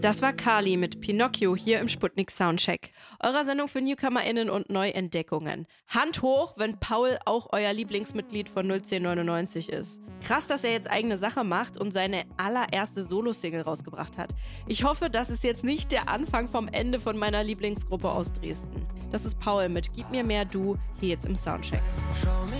Das war Kali mit Pinocchio hier im Sputnik Soundcheck, eurer Sendung für NewcomerInnen und Neuentdeckungen. Hand hoch, wenn Paul auch euer Lieblingsmitglied von 01099 ist. Krass, dass er jetzt eigene Sache macht und seine allererste Solo-Single rausgebracht hat. Ich hoffe, das ist jetzt nicht der Anfang vom Ende von meiner Lieblingsgruppe aus Dresden. Das ist Paul mit Gib mir mehr Du, hier jetzt im Soundcheck. Schau mich